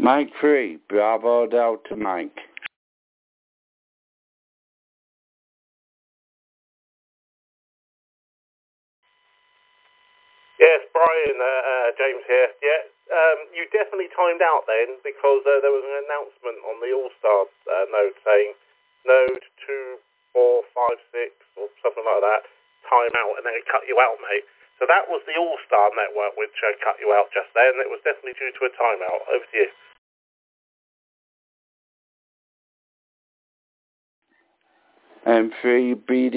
Mike 3, Bravo Delta Mike. Yes, Brian, James here. Yeah, you definitely timed out then because there was an announcement on the All-Star node saying node 2456 or something like that, time out, and then it cut you out, mate. So that was the All-Star network which cut you out just then. It was definitely due to a timeout. Over to you. M3 BD